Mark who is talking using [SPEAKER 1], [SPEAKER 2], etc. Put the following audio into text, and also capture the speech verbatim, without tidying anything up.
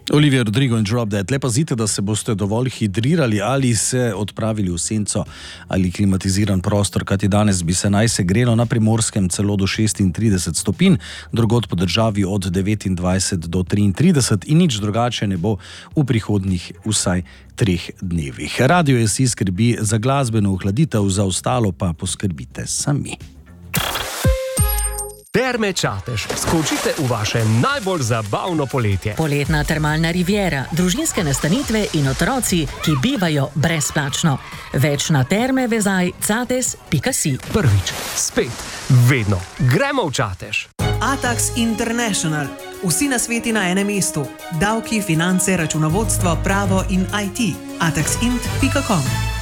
[SPEAKER 1] Olivia Rodrigo in Drop Dead. Le pazite, da se boste dovolj hidrirali ali se odpravili v senco ali klimatiziran prostor, kajti danes bi se naj segrelo na Primorskem celo do šestintrideset stopinj, drugod po državi od devetindvajset do triintrideset in nič drugače ne bo v prihodnjih vsaj treh dnevih. Radio S I skrbi za glasbeno ohladitev, za ostalo pa poskrbite sami.
[SPEAKER 2] Terme Čatež. Skočite v vaše najbolj zabavno poletje.
[SPEAKER 3] Poletna termalna riviera, družinske nastanitve in otroci, ki bivajo brezplačno. Več na terme vezaj cates pika si.
[SPEAKER 2] Prvič, spet, vedno. Gremo v Čatež.
[SPEAKER 4] Atax International. Vsi nasveti na enem mestu. Davki, finance, računovodstvo, pravo in I T. atax int pika com